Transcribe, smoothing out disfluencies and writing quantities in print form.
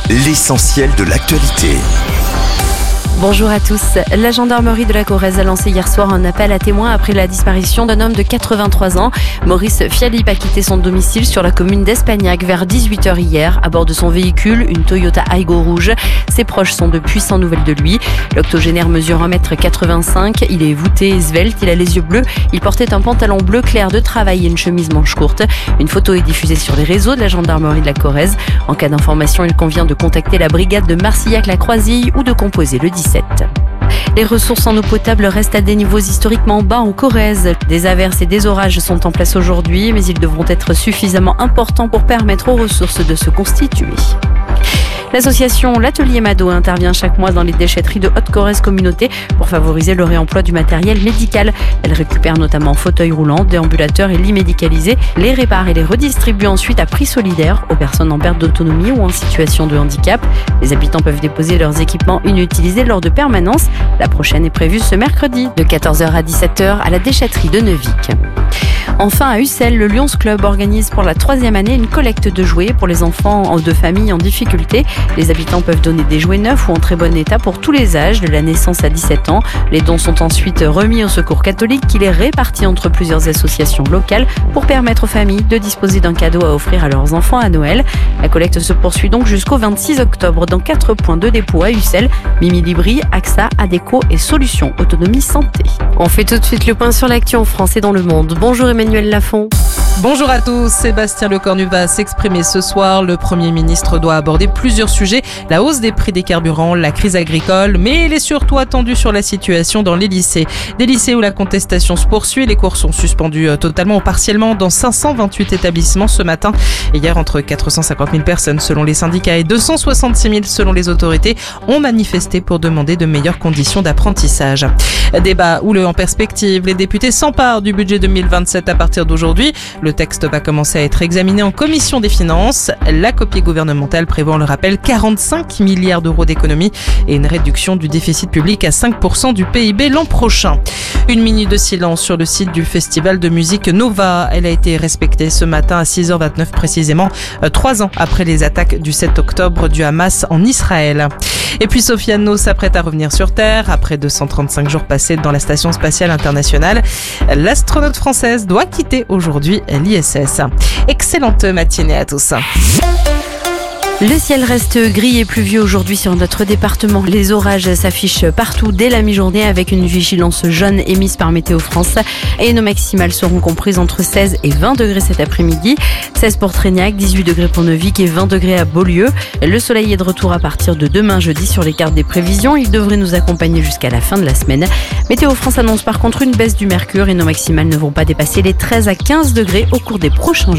l'essentiel de l'actualité. Bonjour à tous. La gendarmerie de la Corrèze a lancé hier soir un appel à témoins après la disparition d'un homme de 83 ans. Maurice Fialip a quitté son domicile sur la commune d'Espagnac vers 18h hier. À bord de son véhicule, une Toyota Aygo rouge. Ses proches sont depuis sans nouvelles de lui. L'octogénaire mesure 1,85 m. Il est voûté et svelte. Il a les yeux bleus. Il portait un pantalon bleu clair de travail et une chemise manche courte. Une photo est diffusée sur les réseaux de la gendarmerie de la Corrèze. En cas d'information, il convient de contacter la brigade de Marcillac-la-Croisille ou de composer le 17. Les ressources en eau potable restent à des niveaux historiquement bas en Corrèze. Des averses et des orages sont en place aujourd'hui, mais ils devront être suffisamment importants pour permettre aux ressources de se constituer. L'association L'Atelier Mado intervient chaque mois dans les déchetteries de Haute-Corrèze Communauté pour favoriser le réemploi du matériel médical. Elle récupère notamment fauteuils roulants, déambulateurs et lits médicalisés, les répare et les redistribue ensuite à prix solidaire aux personnes en perte d'autonomie ou en situation de handicap. Les habitants peuvent déposer leurs équipements inutilisés lors de permanences. La prochaine est prévue ce mercredi de 14h à 17h à la déchetterie de Neuvic. Enfin, à Ussel, le Lions Club organise pour la 3e année une collecte de jouets pour les enfants de familles en difficulté. Les habitants peuvent donner des jouets neufs ou en très bon état pour tous les âges, de la naissance à 17 ans. Les dons sont ensuite remis au Secours catholique qui les répartit entre plusieurs associations locales pour permettre aux familles de disposer d'un cadeau à offrir à leurs enfants à Noël. La collecte se poursuit donc jusqu'au 26 octobre dans 4 points de dépôt à Ussel, Mimi Libri, AXA, Adéco et Solutions Autonomie Santé. On fait tout de suite le point sur l'actu en France et dans le monde. Bonjour Emmanuel Lafont. Bonjour à tous, Sébastien Lecornu va s'exprimer ce soir. Le Premier ministre doit aborder plusieurs sujets, la hausse des prix des carburants, la crise agricole, mais il est surtout attendu sur la situation dans les lycées. Des lycées où la contestation se poursuit, les cours sont suspendus totalement ou partiellement dans 528 établissements ce matin. Et hier, entre 450 000 personnes selon les syndicats et 266 000 selon les autorités ont manifesté pour demander de meilleures conditions d'apprentissage. Débat houleux en perspective, les députés s'emparent du budget 2027 à partir d'aujourd'hui. Le texte va commencer à être examiné en commission des finances. La copie gouvernementale prévoit, on le rappelle, 45 milliards d'euros d'économies et une réduction du déficit public à 5% du PIB l'an prochain. Une minute de silence sur le site du festival de musique Nova. Elle a été respectée ce matin à 6h29 précisément, 3 ans après les attaques du 7 octobre du Hamas en Israël. Et puis Sofiane No s'apprête à revenir sur Terre après 235 jours passés dans la station spatiale internationale. L'astronaute française doit quitter aujourd'hui l'ISS. Excellente matinée à tous. Le ciel reste gris et pluvieux aujourd'hui sur notre département. Les orages s'affichent partout dès la mi-journée avec une vigilance jaune émise par Météo France. Et nos maximales seront comprises entre 16 et 20 degrés cet après-midi. 16 pour Tréniac, 18 degrés pour Neuvic et 20 degrés à Beaulieu. Le soleil est de retour à partir de demain jeudi sur les cartes des prévisions. Il devrait nous accompagner jusqu'à la fin de la semaine. Météo France annonce par contre une baisse du mercure et nos maximales ne vont pas dépasser les 13 à 15 degrés au cours des prochains jours.